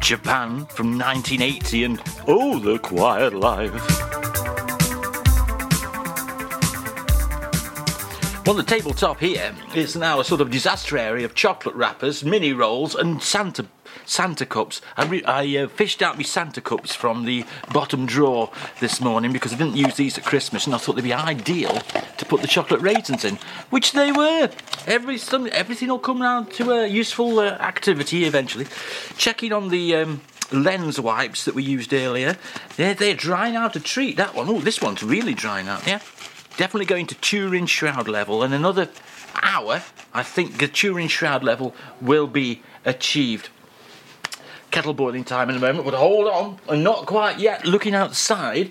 Japan from 1980 and Oh, the Quiet Life. Well, the tabletop here is now a sort of disaster area of chocolate wrappers, mini rolls and Santa cups. I fished out my Santa cups from the bottom drawer this morning because I didn't use these at Christmas and I thought they'd be ideal to put the chocolate raisins in, which they were. Everything will come round to a useful activity eventually. Checking on the lens wipes that we used earlier. They're drying out a treat, that one. Oh, this one's really drying out, yeah. Definitely going to Turin shroud level. In another hour, I think the Turin shroud level will be achieved. Kettle boiling time in a moment, but hold on, and not quite yet. Looking outside,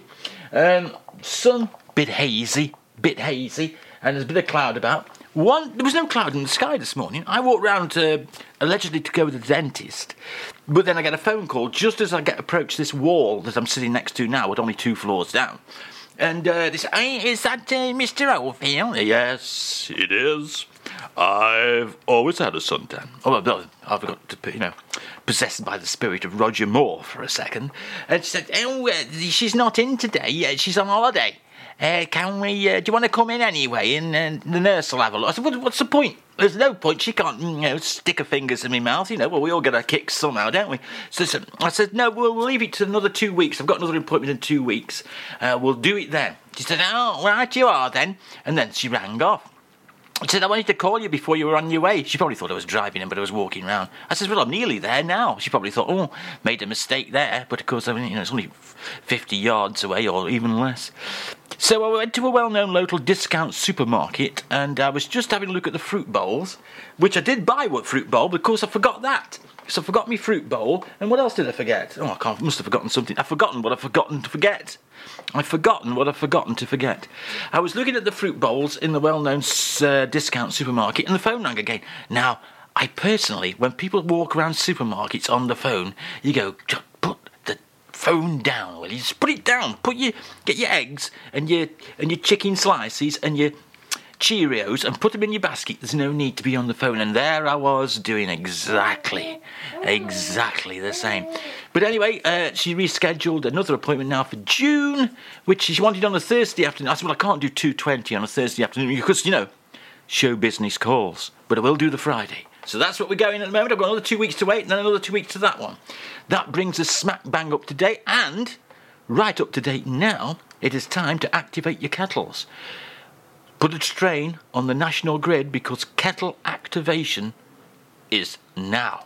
sun, bit hazy, and there's a bit of cloud about. There was no cloud in the sky this morning. I walked round allegedly to go to the dentist, but then I get a phone call just as I get approached this wall that I'm sitting next to now, with only 2 floors down. And is that Mr. Oldfield? Yes, it is. I've always had a suntan. Oh, I forgot to, possessed by the spirit of Roger Moore for a second. And she said, she's not in today. She's on holiday. Can we, do you want to come in anyway? And the nurse will have a look. I said, what's the point? There's no point. She can't, stick her fingers in my mouth. Well, we all get our kicks somehow, don't we? So I said, no, we'll leave it to another 2 weeks. I've got another appointment in 2 weeks. We'll do it then. She said, oh, right you are then. And then she rang off. She said, I wanted to call you before you were on your way. She probably thought I was driving in, but I was walking round. I said, well, I'm nearly there now. She probably thought, oh, made a mistake there. But, of course, it's only 50 yards away or even less. So I went to a well-known local discount supermarket and I was just having a look at the fruit bowls, which I did buy a fruit bowl, but of course I forgot that. So I forgot my fruit bowl. And what else did I forget? Oh, must have forgotten something. I've forgotten what I've forgotten to forget. I've forgotten what I've forgotten to forget. I was looking at the fruit bowls in the well-known discount supermarket and the phone rang again. Now, I personally, when people walk around supermarkets on the phone, you go, put the phone down, will you? Just put it down. Get your eggs and your chicken slices and your Cheerios and put them in your basket. There's no need to be on the phone. And there I was doing exactly the same. But anyway, she rescheduled another appointment now for June, which she wanted on a Thursday afternoon. I said, well, I can't do 2:20 on a Thursday afternoon because, show business calls. But I will do the Friday. So that's what we're going at the moment. I've got another 2 weeks to wait and then another 2 weeks to that one. That brings us smack bang up to date. And right up to date now, it is time to activate your kettles. Put a strain on the national grid because kettle activation is now.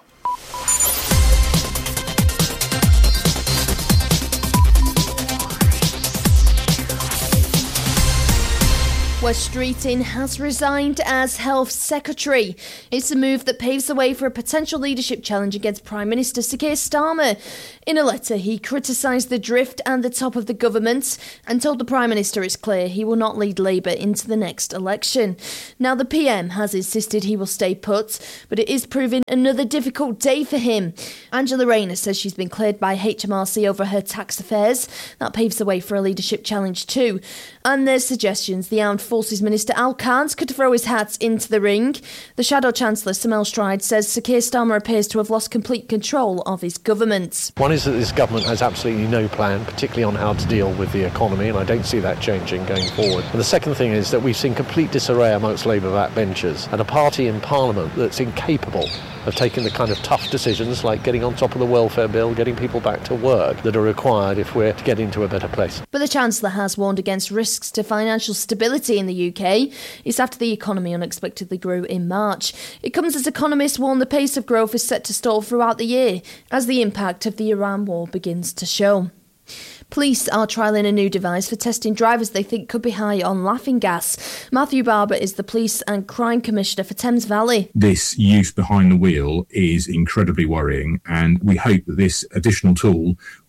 Wes Streeting has resigned as Health Secretary. It's a move that paves the way for a potential leadership challenge against Prime Minister Sir Keir Starmer. In a letter, he criticised the drift and the top of the government and told the Prime Minister it's clear he will not lead Labour into the next election. Now, the PM has insisted he will stay put, but it is proving another difficult day for him. Angela Rayner says she's been cleared by HMRC over her tax affairs. That paves the way for a leadership challenge too. And there's suggestions the Armed Forces Minister Al Kant could throw his hat into the ring. The Shadow Chancellor, Samel Stride, says Sir Keir Starmer appears to have lost complete control of his government. One is that this government has absolutely no plan, particularly on how to deal with the economy, and I don't see that changing going forward. And the second thing is that we've seen complete disarray amongst Labour backbenchers and a party in Parliament that's incapable of taking the kind of tough decisions like getting on top of the welfare bill, getting people back to work that are required if we're to get into a better place. But the Chancellor has warned against risks to financial stability in the UK. It's after the economy unexpectedly grew in March. It comes as economists warn the pace of growth is set to stall throughout the year as the impact of the Iran war begins to show. Police are trialling a new device for testing drivers they think could be high on laughing gas. Matthew Barber is the Police and Crime Commissioner for Thames Valley. This use behind the wheel is incredibly worrying, and we hope that this additional tool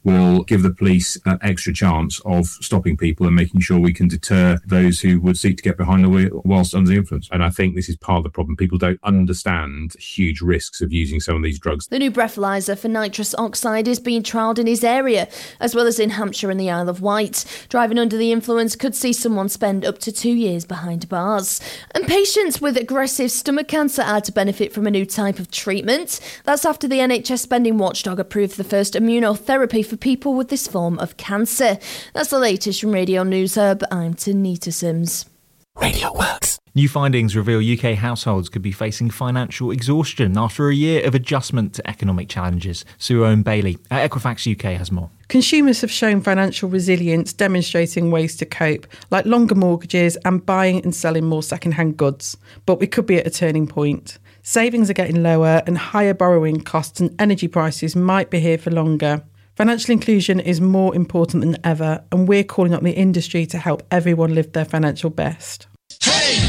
will give the police an extra chance of stopping people and making sure we can deter those who would seek to get behind the wheel whilst under the influence. And I think this is part of the problem. People don't understand huge risks of using some of these drugs. The new breathalyzer for nitrous oxide is being trialled in his area, as well as in Hampshire and the Isle of Wight. Driving under the influence could see someone spend up to 2 years behind bars. And patients with aggressive stomach cancer are to benefit from a new type of treatment. That's after the NHS spending watchdog approved the first immunotherapy for people with this form of cancer. That's the latest from Radio News Hub. I'm Tanita Sims. Radio Works. New findings reveal UK households could be facing financial exhaustion after a year of adjustment to economic challenges. Sue Owen-Bailey at Equifax UK has more. Consumers have shown financial resilience, demonstrating ways to cope, like longer mortgages and buying and selling more second-hand goods. But we could be at a turning point. Savings are getting lower and higher borrowing costs and energy prices might be here for longer. Financial inclusion is more important than ever, and we're calling on the industry to help everyone live their financial best.